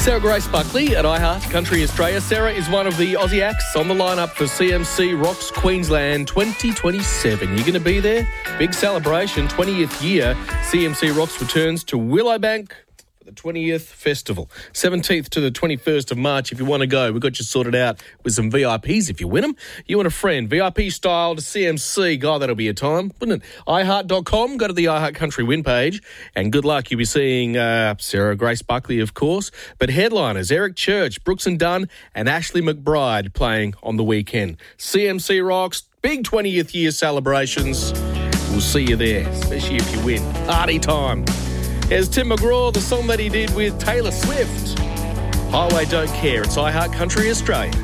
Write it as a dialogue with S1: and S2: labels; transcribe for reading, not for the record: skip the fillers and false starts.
S1: Sarah Grace Buckley at iHeart Country Australia. Sarah is one of the Aussie acts on the lineup for CMC Rocks Queensland 2027. You're going to be there? Big celebration, 20th year. CMC Rocks returns to Willowbank for the 20th festival. 17th to the 21st of March if you want to go. We've got you sorted out with some VIPs if you win them. You and a friend, VIP style to CMC. God, that'll be a time, wouldn't it? iHeart.com, go to the iHeart Country win page, and good luck. You'll be seeing Sarah Grace Buckley, of course, but headliners, Eric Church, Brooks and Dunn, and Ashley McBride playing on the weekend. CMC Rocks, big 20th year celebrations. We'll see you there, especially if you win. Party time. Here's Tim McGraw, the song that he did with Taylor Swift. Highway Don't Care. It's iHeart Country Australia.